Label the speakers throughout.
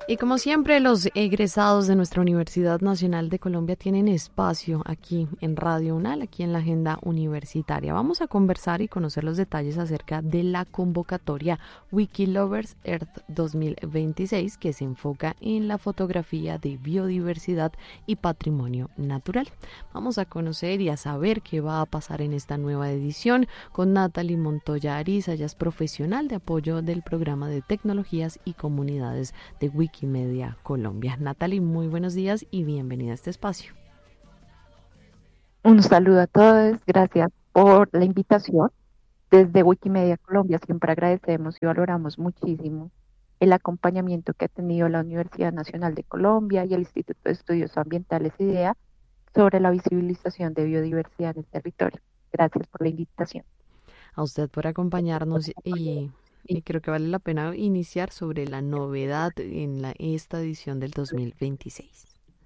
Speaker 1: Y como siempre, los egresados de nuestra Universidad Nacional de Colombia tienen espacio aquí en Radio UNAL, aquí en la agenda universitaria. Vamos a conversar y conocer los detalles acerca de la convocatoria Wikilovers Earth 2026, que se enfoca en la fotografía de biodiversidad y patrimonio natural. Vamos a conocer y a saber qué va a pasar en esta nueva edición con Natalie Montoya Ariza. Ella es profesional de apoyo del programa de tecnologías y comunidades de Wikimedia Colombia. Natalie, muy buenos días y bienvenida a este espacio.
Speaker 2: Un saludo a todos, gracias por la invitación. Desde Wikimedia Colombia siempre agradecemos y valoramos muchísimo el acompañamiento que ha tenido la Universidad Nacional de Colombia y el Instituto de Estudios Ambientales IDEA sobre la visibilización de biodiversidad en el territorio. Gracias por la invitación.
Speaker 1: A usted por acompañarnos y creo que vale la pena iniciar sobre la novedad en esta edición del 2026.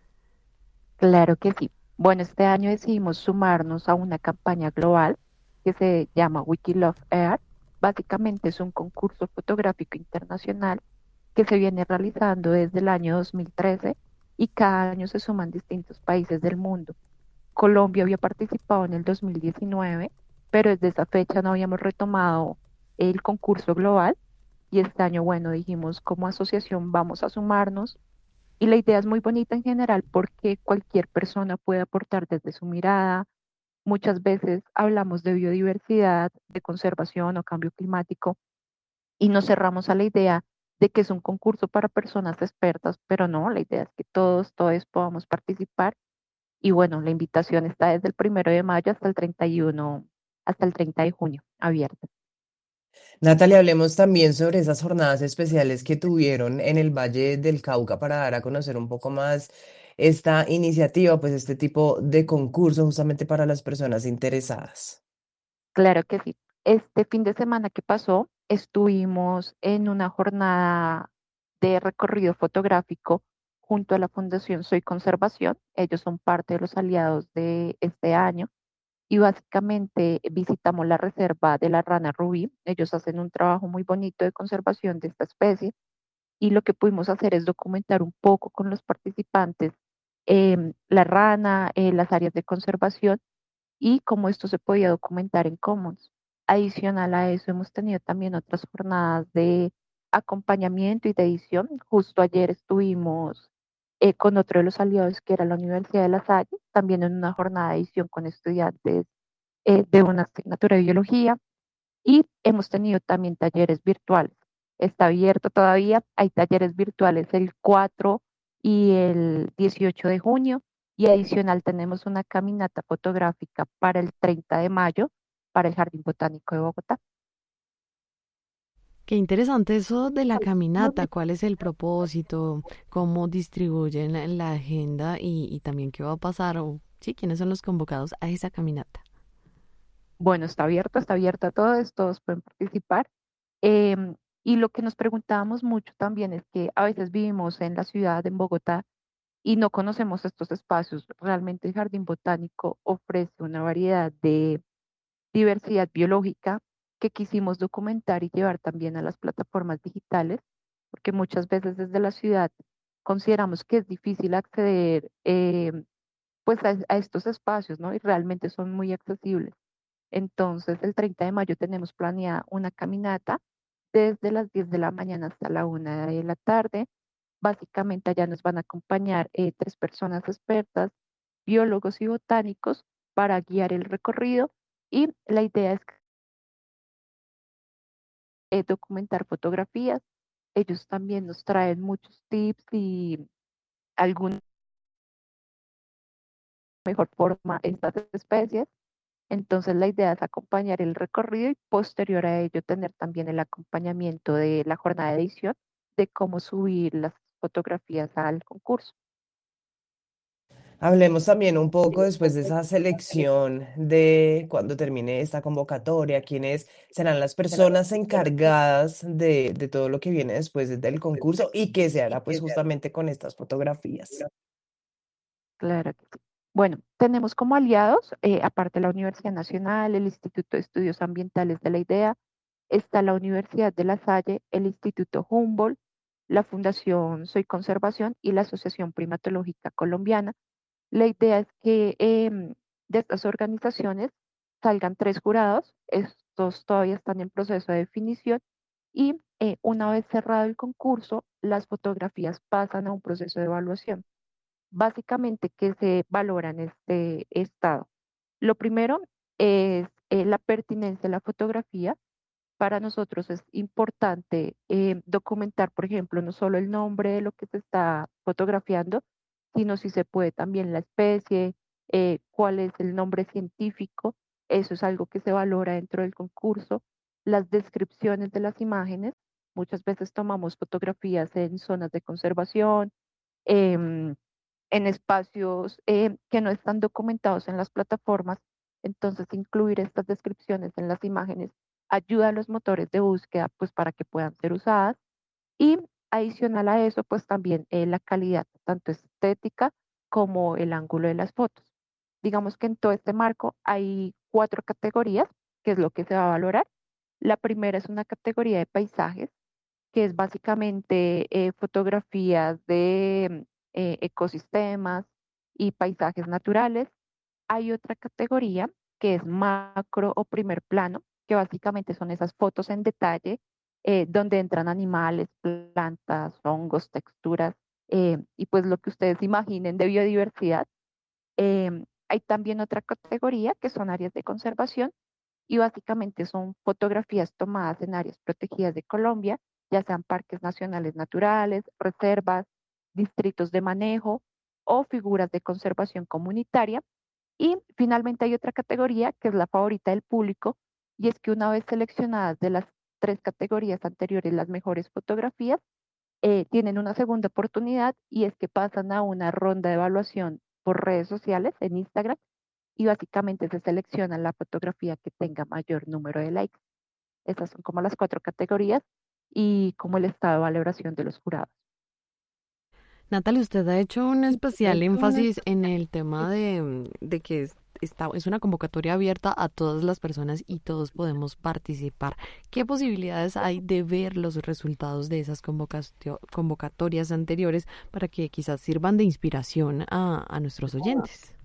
Speaker 2: Claro que sí. Bueno, este año decidimos sumarnos a una campaña global que se llama Wikilove Earth. Básicamente es un concurso fotográfico internacional que se viene realizando desde el año 2013 y cada año se suman distintos países del mundo. Colombia había participado en el 2019, pero desde esa fecha no habíamos retomado el concurso global y este año, bueno, dijimos como asociación vamos a sumarnos y la idea es muy bonita en general porque cualquier persona puede aportar desde su mirada. Muchas veces hablamos de biodiversidad, de conservación o cambio climático y nos cerramos a la idea de que es un concurso para personas expertas, pero no, la idea es que todos podamos participar. Y bueno, la invitación está desde el 1 de mayo hasta el 31, hasta el 30 de junio, abierta.
Speaker 3: Natalia, hablemos también sobre esas jornadas especiales que tuvieron en el Valle del Cauca para dar a conocer un poco más esta iniciativa, pues este tipo de concurso justamente para las personas interesadas.
Speaker 2: Claro que sí. Este fin de semana que pasó, estuvimos en una jornada de recorrido fotográfico junto a la Fundación Soy Conservación. Ellos son parte de los aliados de este año y básicamente visitamos la reserva de la rana rubí. Ellos hacen un trabajo muy bonito de conservación de esta especie y lo que pudimos hacer es documentar un poco con los participantes la rana, las áreas de conservación y cómo esto se podía documentar en Commons. Adicional a eso, hemos tenido también otras jornadas de acompañamiento y de edición. Justo ayer estuvimos con otro de los aliados que era la Universidad de La Salle, también en una jornada de edición con estudiantes de una asignatura de biología y hemos tenido también talleres virtuales. Está abierto todavía, hay talleres virtuales el 4 y el 18 de junio y adicional tenemos una caminata fotográfica para el 30 de mayo para el Jardín Botánico de Bogotá.
Speaker 1: Qué interesante eso de la caminata, cuál es el propósito, cómo distribuyen la agenda y también qué va a pasar o sí, quiénes son los convocados a esa caminata.
Speaker 2: Bueno, está abierto a todos pueden participar. Y lo que nos preguntábamos mucho también es que a veces vivimos en la ciudad, en Bogotá, y no conocemos estos espacios. Realmente el Jardín Botánico ofrece una variedad de diversidad biológica que quisimos documentar y llevar también a las plataformas digitales, porque muchas veces desde la ciudad consideramos que es difícil acceder pues a estos espacios, ¿no? Y realmente son muy accesibles. Entonces, el 30 de mayo tenemos planeada una caminata desde las 10 de la mañana hasta la 1 de la tarde. Básicamente allá nos van a acompañar tres personas expertas, biólogos y botánicos, para guiar el recorrido. Y la idea es documentar fotografías. Ellos también nos traen muchos tips y alguna mejor forma estas especies. Entonces la idea es acompañar el recorrido y posterior a ello tener también el acompañamiento de la jornada de edición de cómo subir las fotografías al concurso.
Speaker 3: Hablemos también un poco después de esa selección de cuando termine esta convocatoria, quiénes serán las personas encargadas de todo lo que viene después del concurso y qué se hará pues justamente con estas fotografías.
Speaker 2: Claro que sí. Bueno, tenemos como aliados, aparte de la Universidad Nacional, el Instituto de Estudios Ambientales de la IDEA, está la Universidad de La Salle, el Instituto Humboldt, la Fundación Soy Conservación y la Asociación Primatológica Colombiana. La idea es que de estas organizaciones salgan 3 jurados, estos todavía están en proceso de definición y una vez cerrado el concurso, las fotografías pasan a un proceso de evaluación. Básicamente, ¿qué se valora en este estado? Lo primero es la pertinencia de la fotografía. Para nosotros es importante documentar, por ejemplo, no solo el nombre de lo que se está fotografiando, sino si se puede también la especie, cuál es el nombre científico. Eso es algo que se valora dentro del concurso. Las descripciones de las imágenes. Muchas veces tomamos fotografías en zonas de conservación, em, en espacios que no están documentados en las plataformas. Entonces, incluir estas descripciones en las imágenes ayuda a los motores de búsqueda pues para que puedan ser usadas y adicional a eso pues también la calidad tanto estética como el ángulo de las fotos. Digamos que en todo este marco hay 4 categorías, que es lo que se va a valorar. La primera es una categoría de paisajes, que es básicamente fotografías de ecosistemas y paisajes naturales. Hay otra categoría que es macro o primer plano, que básicamente son esas fotos en detalle donde entran animales, plantas, hongos, texturas y pues lo que ustedes imaginen de biodiversidad. Hay también otra categoría que son áreas de conservación y básicamente son fotografías tomadas en áreas protegidas de Colombia, ya sean parques nacionales naturales, reservas, distritos de manejo o figuras de conservación comunitaria. Y finalmente hay otra categoría que es la favorita del público y es que una vez seleccionadas de las 3 categorías anteriores las mejores fotografías, tienen una segunda oportunidad y es que pasan a una ronda de evaluación por redes sociales en Instagram y básicamente se selecciona la fotografía que tenga mayor número de likes. Esas son como las 4 categorías y como el estado de valoración de los jurados.
Speaker 1: Natalie, usted ha hecho un especial énfasis en el tema de que es una convocatoria abierta a todas las personas y todos podemos participar. ¿Qué posibilidades hay de ver los resultados de esas convocatorias anteriores para que quizás sirvan de inspiración a nuestros oyentes?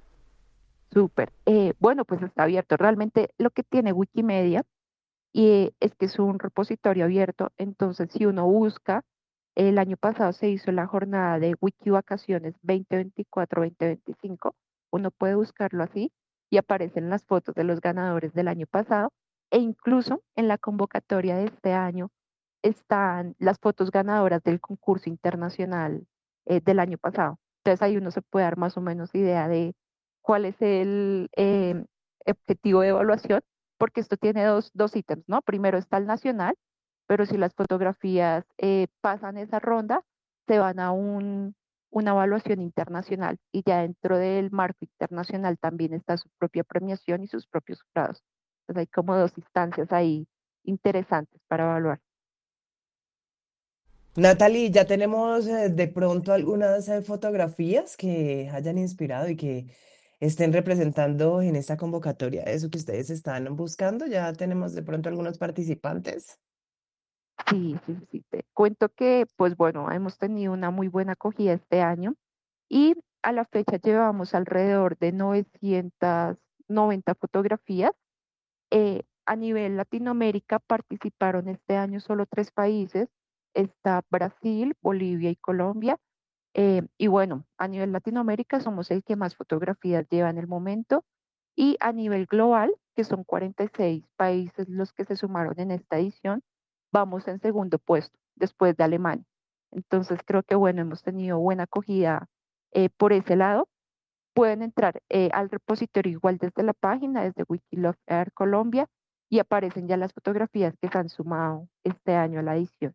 Speaker 2: Súper. Bueno, pues está abierto. Realmente lo que tiene Wikimedia es que es un repositorio abierto. Entonces, si uno busca, el año pasado se hizo la jornada de Wiki Vacaciones 2024-2025. Uno puede buscarlo así y aparecen las fotos de los ganadores del año pasado e incluso en la convocatoria de este año están las fotos ganadoras del concurso internacional del año pasado. Entonces ahí uno se puede dar más o menos idea de cuál es el objetivo de evaluación, porque esto tiene dos ítems, ¿no? Primero está el nacional, pero si las fotografías pasan esa ronda, se van a una evaluación internacional y ya dentro del marco internacional también está su propia premiación y sus propios jurados. Entonces hay como 2 instancias ahí interesantes para evaluar.
Speaker 3: Natalie, ya tenemos de pronto algunas fotografías que hayan inspirado y que estén representando en esta convocatoria eso que ustedes están buscando. Ya tenemos de pronto algunos participantes.
Speaker 2: Sí, sí, sí, te cuento que, pues bueno, hemos tenido una muy buena acogida este año y a la fecha llevamos alrededor de 990 fotografías. A nivel Latinoamérica participaron este año solo 3 países, está Brasil, Bolivia y Colombia. Y bueno, a nivel Latinoamérica somos el que más fotografías lleva en el momento y a nivel global, que son 46 países los que se sumaron en esta edición, vamos en segundo puesto después de Alemania. Entonces creo que bueno, hemos tenido buena acogida por ese lado. Pueden entrar al repositorio igual desde la página, desde Wikilof Air Colombia, y aparecen ya las fotografías que se han sumado este año a la edición.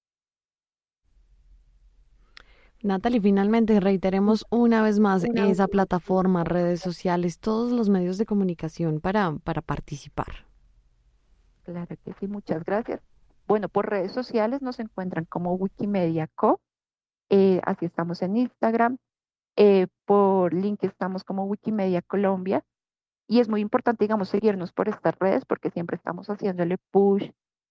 Speaker 1: Natalie, finalmente reiteremos una vez más esa plataforma, redes sociales, todos los medios de comunicación para participar.
Speaker 2: Claro que sí, muchas gracias. Bueno, por redes sociales nos encuentran como Wikimedia Co. Así estamos en Instagram. Por link estamos como Wikimedia Colombia. Y es muy importante, digamos, seguirnos por estas redes porque siempre estamos haciéndole push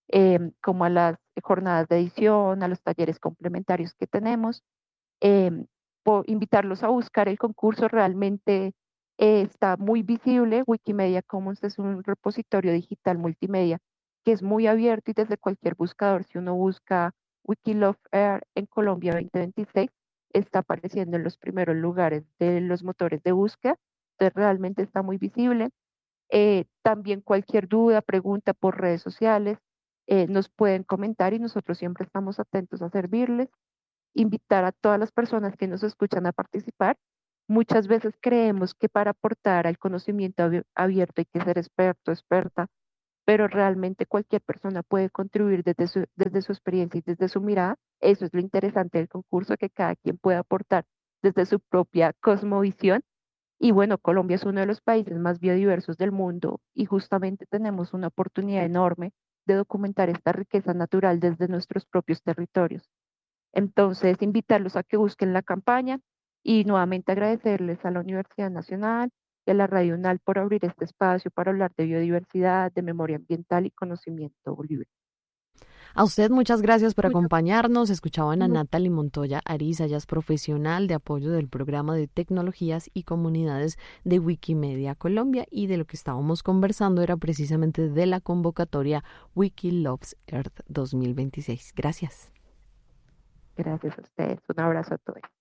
Speaker 2: como a las jornadas de edición, a los talleres complementarios que tenemos. em, Invitarlos a buscar el concurso. Realmente está muy visible. Wikimedia Commons es un repositorio digital multimedia que es muy abierto y desde cualquier buscador, si uno busca Wikilove Air en Colombia 2026, está apareciendo en los primeros lugares de los motores de búsqueda. Entonces realmente está muy visible. También cualquier duda, pregunta por redes sociales, nos pueden comentar y nosotros siempre estamos atentos a servirles. Invitar a todas las personas que nos escuchan a participar. Muchas veces creemos que para aportar al conocimiento abierto hay que ser experto, experta, pero realmente cualquier persona puede contribuir desde su experiencia y desde su mirada. Eso es lo interesante del concurso, que cada quien puede aportar desde su propia cosmovisión. Y bueno, Colombia es uno de los países más biodiversos del mundo y justamente tenemos una oportunidad enorme de documentar esta riqueza natural desde nuestros propios territorios. Entonces, invitarlos a que busquen la campaña y nuevamente agradecerles a la Universidad Nacional y a la Radio UNAL por abrir este espacio para hablar de biodiversidad, de memoria ambiental y conocimiento libre.
Speaker 1: A usted muchas gracias por acompañarnos. Escuchaban a Natalie Montoya Ariza, ella es profesional de apoyo del programa de tecnologías y comunidades de Wikimedia Colombia, y de lo que estábamos conversando era precisamente de la convocatoria Wiki Loves Earth 2026. Gracias.
Speaker 2: Gracias a ustedes. Un abrazo a todos.